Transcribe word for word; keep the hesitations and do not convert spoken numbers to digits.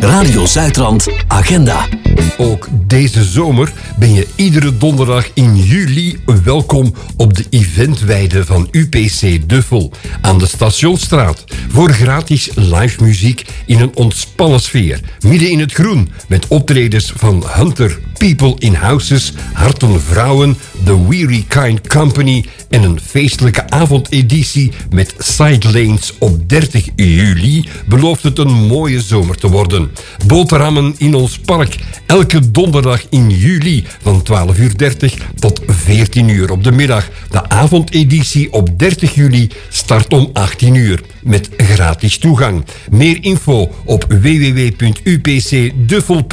Radio Zuidrand Agenda. Ook deze zomer ben je iedere donderdag in juli welkom op de eventweide van U P C Duffel aan de Stationsstraat voor gratis live muziek in een ontspannen sfeer. Midden in het groen met optredens van Hunter, People in Houses, Harten Vrouwen, The Weary Kind Company en een feestelijke avondeditie met Sidelanes op dertig juli belooft het een mooie zomer te worden. Boterhammen in ons park, elke donderdag in juli van twaalf uur dertig tot veertien uur op de middag. De avondeditie op dertig juli start om achttien uur met gratis toegang. Meer info op w w w punt u p c duffel punt n l.